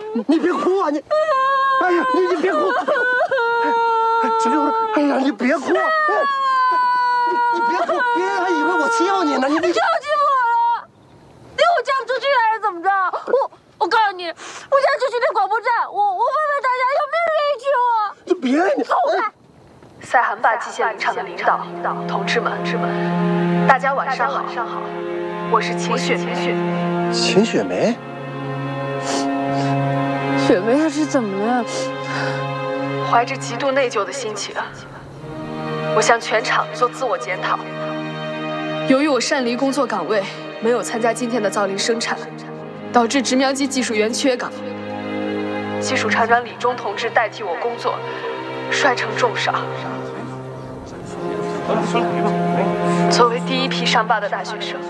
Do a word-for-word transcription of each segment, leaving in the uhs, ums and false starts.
你别哭啊你！哎呀，你你别哭！志玲，哎呀，你别哭！你你别哭，别人还以为我欺负你呢，你你欺负我了？你我嫁不出去还是怎么着？我我告诉你，我嫁出去那广播站，我我问问大家有没有人愿意娶我？ 你别你走开！ 塞罕坝机械林场的领导、同志们、志们，大家晚上好，晚上好，我是秦雪梅。 秦雪梅， 雪梅她是怎么了？ 怀着极度内疚的心情，我向全场做自我检讨。由于我擅离工作岗位，没有参加今天的造林生产，导致植苗机技术员缺岗。技术厂长李忠同志代替我工作，摔成重伤。作为第一批上坝的大学生，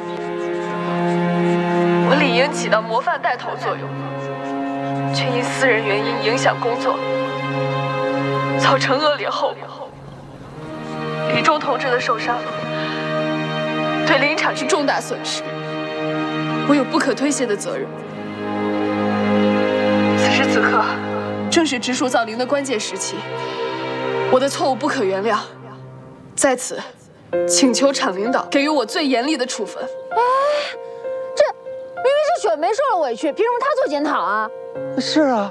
我理应起到模范带头作用，却因私人原因影响工作，造成恶劣后果。李忠同志的受伤对林场是重大损失，我有不可推卸的责任。此时此刻，正是植树造林的关键时期，我的错误不可原谅，在此请求厂领导给予我最严厉的处分。 哎，这明明是雪梅受了委屈，凭什么她做检讨啊？ 是啊，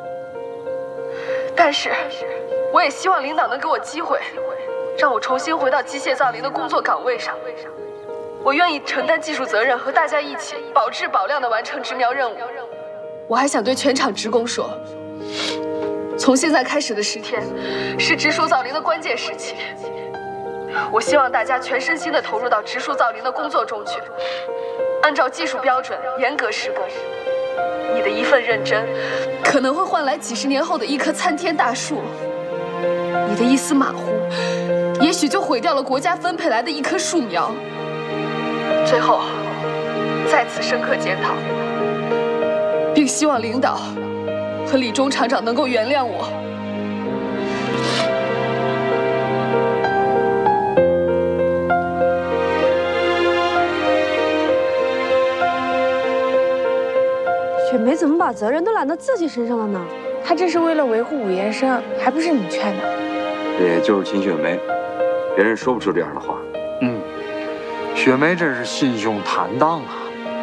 但是我也希望领导能给我机会，让我重新回到机械造林的工作岗位上。我愿意承担技术责任，和大家一起保质保量地完成植苗任务。我还想对全场职工说，从现在开始的十天，是植树造林的关键时期。我希望大家全身心地投入到植树造林的工作中去，按照技术标准严格施工。你的一份认真，可能会换来几十年后的一棵参天大树；你的一丝马虎，也许就毁掉了国家分配来的一棵树苗。最后，再次深刻检讨，并希望领导和李忠厂长能够原谅我。 雪梅怎么把责任都揽到自己身上了呢？ 她这是为了维护武研生，还不是你劝的。 这也就是秦雪梅，别人说不出这样的话。 嗯，雪梅真是心胸坦荡啊。